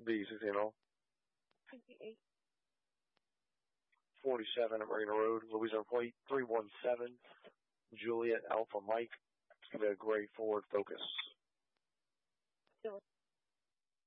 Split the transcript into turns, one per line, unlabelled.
B16
58.
47 at Marina Road, Louisiana Plate 317, Juliet Alpha Mike, the gray Ford Focus.
Still